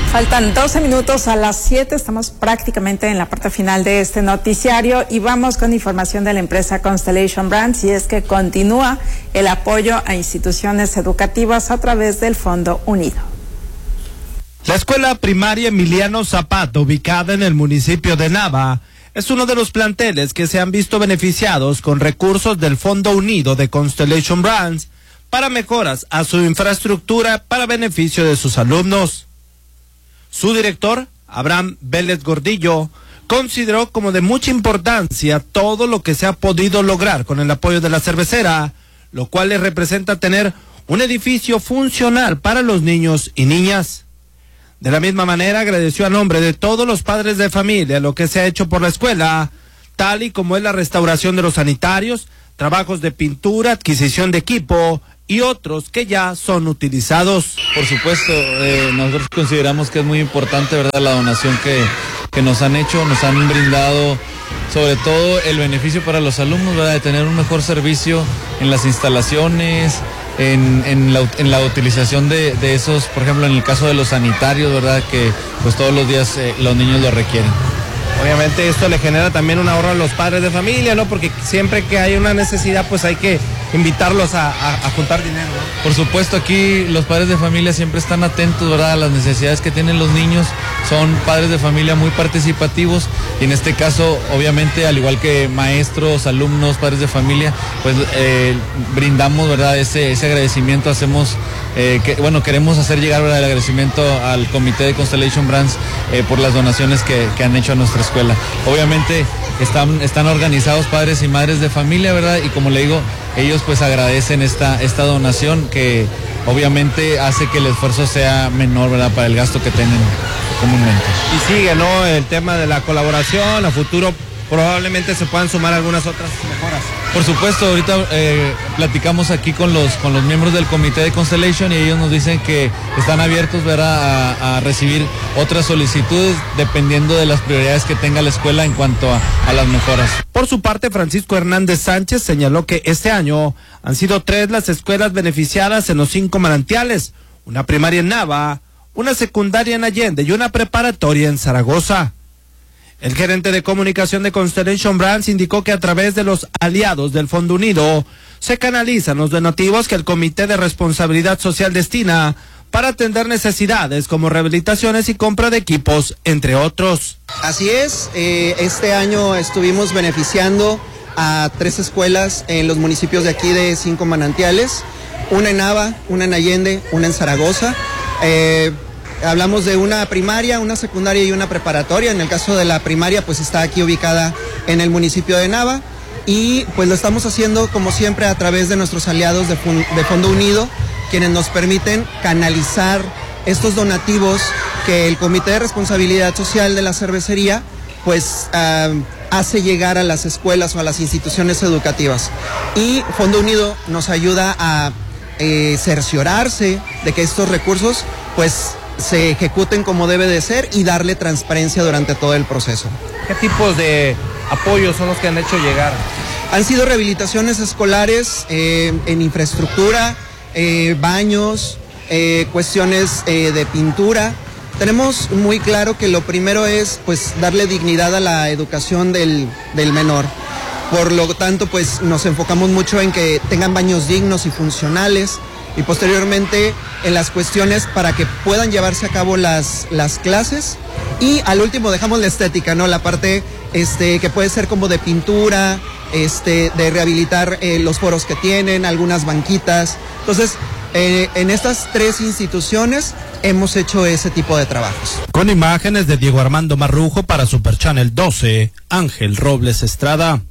Faltan 12 minutos a las 7, estamos prácticamente en la parte final de este noticiario y vamos con información de la empresa Constellation Brands, y es que continúa el apoyo a instituciones educativas a través del Fondo Unido. La escuela primaria Emiliano Zapata, ubicada en el municipio de Nava, es uno de los planteles que se han visto beneficiados con recursos del Fondo Unido de Constellation Brands para mejoras a su infraestructura para beneficio de sus alumnos. Su director, Abraham Vélez Gordillo, consideró como de mucha importancia todo lo que se ha podido lograr con el apoyo de la cervecera, lo cual le representa tener un edificio funcional para los niños y niñas. De la misma manera, agradeció a nombre de todos los padres de familia lo que se ha hecho por la escuela, tal y como es la restauración de los sanitarios, trabajos de pintura, adquisición de equipo y otros que ya son utilizados. Por supuesto, nosotros consideramos que es muy importante, ¿verdad?, la donación que nos han hecho, nos han brindado, sobre todo el beneficio para los alumnos, ¿verdad?, de tener un mejor servicio en las instalaciones, en la utilización de esos, por ejemplo, en el caso de los sanitarios, ¿verdad?, que pues todos los días los niños lo requieren. Obviamente esto le genera también un ahorro a los padres de familia, ¿no? Porque siempre que hay una necesidad, pues hay que invitarlos a juntar dinero, ¿no? Por supuesto, aquí los padres de familia siempre están atentos, ¿verdad?, a las necesidades que tienen los niños. Son padres de familia muy participativos y en este caso, obviamente, al igual que maestros, alumnos, padres de familia, pues brindamos, ¿verdad?, ese agradecimiento. Hacemos, queremos hacer llegar, ¿verdad?, el agradecimiento al comité de Constellation Brands por las donaciones que han hecho a nuestra escuela. Obviamente están organizados padres y madres de familia, ¿verdad?, y como le digo, ellos pues agradecen esta donación que obviamente hace que el esfuerzo sea menor, ¿verdad?, para el gasto que tienen comúnmente. Y sigue, ¿no?, el tema de la colaboración. A futuro probablemente se puedan sumar algunas otras mejoras. Por supuesto, ahorita platicamos aquí con los miembros del comité de Constellation y ellos nos dicen que están abiertos, ¿verdad?, a recibir otras solicitudes dependiendo de las prioridades que tenga la escuela en cuanto a las mejoras. Por su parte, Francisco Hernández Sánchez señaló que este año han sido 3 las escuelas beneficiadas en los 5 manantiales, una primaria en Nava, una secundaria en Allende y una preparatoria en Zaragoza. El gerente de comunicación de Constellation Brands indicó que a través de los aliados del Fondo Unido se canalizan los donativos que el Comité de Responsabilidad Social destina para atender necesidades como rehabilitaciones y compra de equipos, entre otros. Así es, este año estuvimos beneficiando a 3 escuelas en los municipios de aquí de 5 manantiales, una en Nava, una en Allende, una en Zaragoza. Hablamos de una primaria, una secundaria y una preparatoria. En el caso de la primaria, pues está aquí ubicada en el municipio de Nava y pues lo estamos haciendo como siempre a través de nuestros aliados de Fondo Unido, quienes nos permiten canalizar estos donativos que el Comité de Responsabilidad Social de la cervecería pues hace llegar a las escuelas o a las instituciones educativas. Y Fondo Unido nos ayuda a cerciorarse de que estos recursos pues se ejecuten como debe de ser y darle transparencia durante todo el proceso. ¿Qué tipos de apoyos son los que han hecho llegar? Han sido rehabilitaciones escolares en infraestructura, baños, cuestiones de pintura. Tenemos muy claro que lo primero es pues darle dignidad a la educación del menor. Por lo tanto, pues nos enfocamos mucho en que tengan baños dignos y funcionales, y posteriormente en las cuestiones para que puedan llevarse a cabo las clases. Y al último dejamos la estética, ¿no? La parte que puede ser como de pintura, de rehabilitar los foros que tienen, algunas banquitas. Entonces, en estas 3 instituciones hemos hecho ese tipo de trabajos. Con imágenes de Diego Armando Marrujo para Super Channel 12, Ángel Robles Estrada.